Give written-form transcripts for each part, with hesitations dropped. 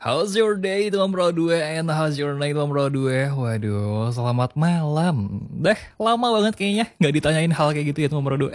How's your day teman Pro 2 and how's your night teman Pro 2? Waduh, selamat malam. Dah lama banget kayaknya nggak ditanyain hal kayak gitu ya teman Pro 2.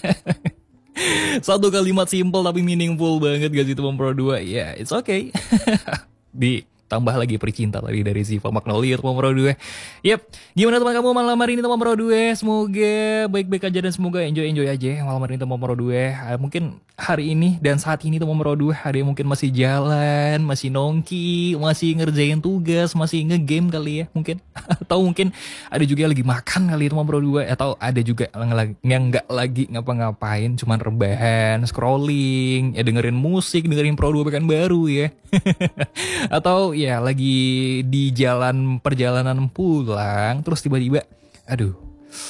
Satu kalimat simple tapi meaningful banget gak sih teman Pro 2? Ya, it's okay. Ditambah lagi percinta tadi dari Ziva Magnolia teman Pro 2. Yep, gimana teman kamu malam hari ini teman Pro 2? Semoga baik-baik aja dan semoga enjoy aja malam hari ini teman Pro 2. Mungkin hari ini dan saat ini teman Pro 2 ada yang mungkin masih jalan, masih nongki, masih ngerjain tugas, masih ngegame kali ya mungkin. Atau mungkin ada juga yang lagi makan kali ya teman Pro 2. Atau ada juga yang nggak lagi ngapa-ngapain, cuman rebahan, scrolling, ya dengerin musik, dengerin Pro 2 pekan baru ya. Atau ya lagi di perjalanan pulang, terus tiba-tiba, aduh,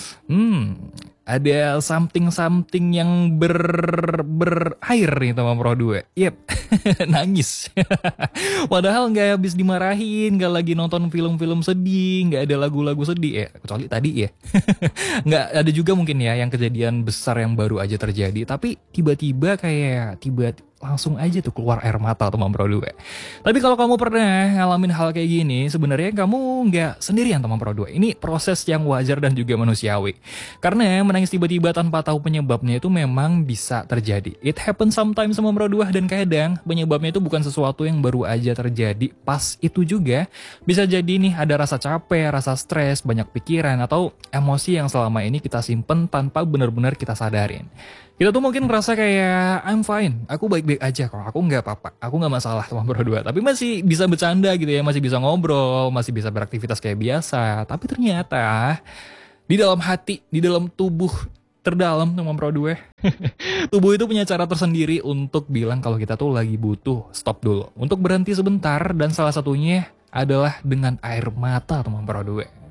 ada something yang berair nih teman Pro 2. Yep, nangis. Padahal nggak habis dimarahin, nggak lagi nonton film-film sedih, nggak ada lagu-lagu sedih ya, kecuali tadi ya. Nggak ada juga mungkin ya yang kejadian besar yang baru aja terjadi, tapi tiba-tiba langsung aja tuh keluar air mata teman Pro 2. Tapi kalau kamu pernah ngalamin hal kayak gini, sebenarnya kamu nggak sendirian teman Pro 2. Ini proses yang wajar dan juga manusiawi. Karena menangis tiba-tiba tanpa tahu penyebabnya itu memang bisa terjadi. It happens sometimes teman Pro 2, dan kadang penyebabnya itu bukan sesuatu yang baru aja terjadi. Pas itu juga bisa jadi nih ada rasa capek, rasa stres, banyak pikiran, atau emosi yang selama ini kita simpen tanpa benar-benar kita sadarin. Kita tuh mungkin ngerasa kayak I'm fine, aku baik-baik aja kok, aku nggak apa-apa, aku nggak masalah sama berdua. Tapi masih bisa bercanda gitu ya, masih bisa ngobrol, masih bisa beraktivitas kayak biasa. Tapi ternyata di dalam hati, di dalam tubuh terdalam teman Pro 2, tubuh itu punya cara tersendiri untuk bilang kalau kita tuh lagi butuh stop dulu, untuk berhenti sebentar, dan salah satunya adalah dengan air mata teman Pro 2.